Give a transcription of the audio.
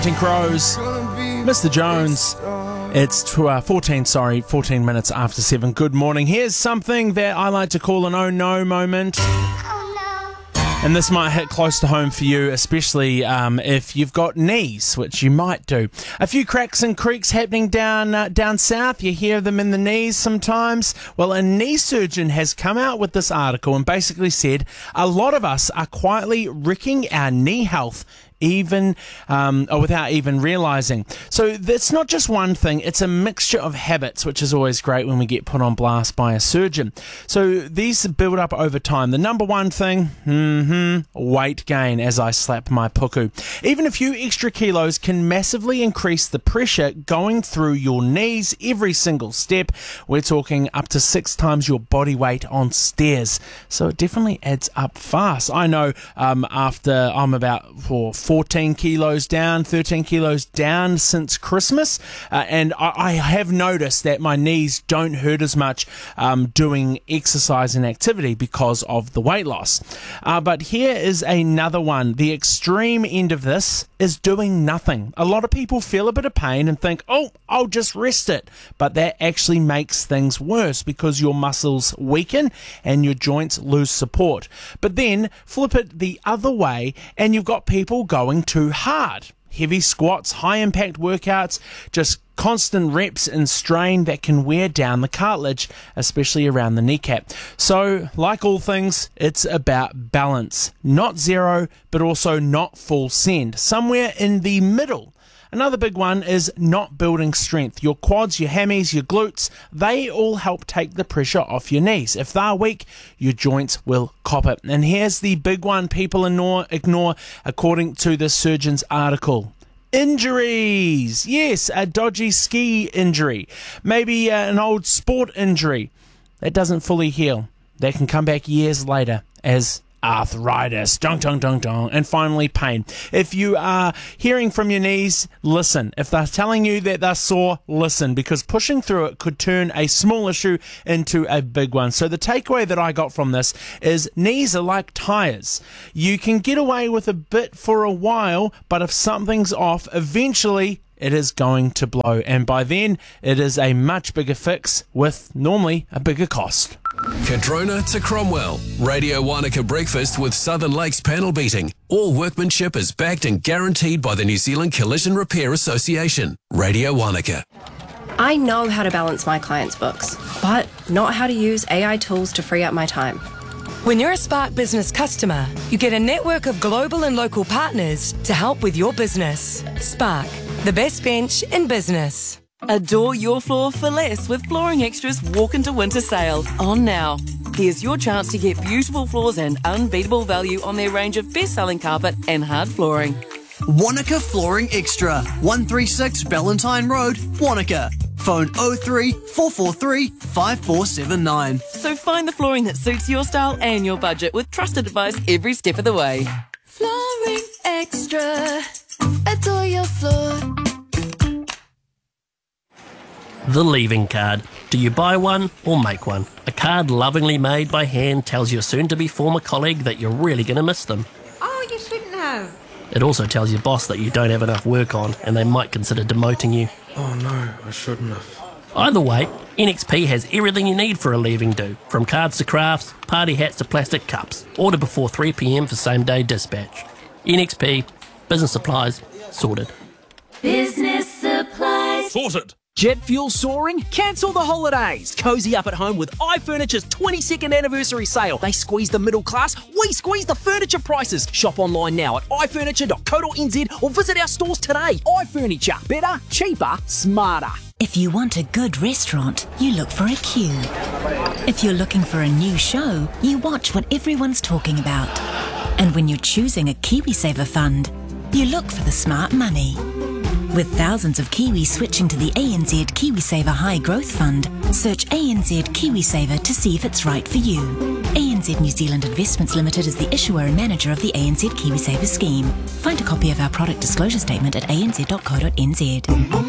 Crows, Mr. Jones. It's 14 minutes after 7. Good morning. Here's something that I like to call an oh no moment. And this might hit close to home for you, especially if you've got knees, which you might do. A few cracks and creaks happening down south. You hear them in the knees sometimes. Well, a knee surgeon has come out with this article and basically said a lot of us are quietly wrecking our knee health without even realizing. So it's not just one thing, it's a mixture of habits, which is always great when we get put on blast by a surgeon. So these build up over time. The number one thing, weight gain, as I slap my puku. Even a few extra kilos can massively increase the pressure going through your knees every single step. We're talking up to 6 times your body weight on stairs. So it definitely adds up fast. I know after I'm about 13 kilos down since Christmas, and I have noticed that my knees don't hurt as much doing exercise and activity because of the weight loss. But here is another one. The extreme end of this is doing nothing. A lot of people feel a bit of pain and think, oh, I'll just rest it. But that actually makes things worse because your muscles weaken and your joints lose support. But then flip it the other way and you've got people going too hard. Heavy squats, high impact workouts, just constant reps and strain that can wear down the cartilage, especially around the kneecap. So, like all things, it's about balance. Not zero, but also not full send. Somewhere in the middle. Another big one is not building strength. Your quads, your hammies, your glutes, they all help take the pressure off your knees. If they're weak, your joints will cop it. And here's the big one people ignore according to the surgeon's article. Injuries. Yes, a dodgy ski injury. Maybe an old sport injury that doesn't fully heal. That can come back years later as arthritis, and finally pain. If you are hearing from your knees, listen. If they're telling you that they're sore, listen, because pushing through it could turn a small issue into a big one. So the takeaway that I got from this is knees are like tires. You can get away with a bit for a while, but if something's off, eventually it is going to blow. And by then, it is a much bigger fix with normally a bigger cost. Cadrona to Cromwell. Radio Wanaka Breakfast with Southern Lakes panel beating. All workmanship is backed and guaranteed by the New Zealand Collision Repair Association. Radio Wanaka. I know how to balance my clients' books, but not how to use AI tools to free up my time. When you're a Spark Business customer, you get a network of global and local partners to help with your business. Spark, the best bench in business. Adore your floor for less with Flooring Extra's Walk into Winter sale on now. Here's your chance to get beautiful floors and unbeatable value on their range of best-selling carpet and hard flooring. Wanaka Flooring Extra, 136 Ballantyne Road, Wanaka. Phone 03 443 5479. So find the flooring that suits your style and your budget with trusted advice every step of the way. Flooring Extra. Adore your floor. The leaving card. Do you buy one or make one? A card lovingly made by hand tells your soon-to-be former colleague that you're really going to miss them. Oh, you shouldn't have. It also tells your boss that you don't have enough work on and they might consider demoting you. Oh no, I shouldn't have. Either way, NXP has everything you need for a leaving do, from cards to crafts, party hats to plastic cups. Order before 3 p.m. for same-day dispatch. NXP, business supplies, sorted. Business supplies. Sorted. Jet fuel soaring? Cancel the holidays. Cozy up at home with iFurniture's 22nd anniversary sale. They squeeze the middle class, we squeeze the furniture prices. Shop online now at ifurniture.co.nz or visit our stores today. iFurniture. Better, cheaper, smarter. If you want a good restaurant, you look for a queue. If you're looking for a new show, you watch what everyone's talking about. And when you're choosing a KiwiSaver fund, you look for the smart money. With thousands of Kiwis switching to the ANZ KiwiSaver High Growth Fund, search ANZ KiwiSaver to see if it's right for you. ANZ New Zealand Investments Limited is the issuer and manager of the ANZ KiwiSaver scheme. Find a copy of our product disclosure statement at anz.co.nz.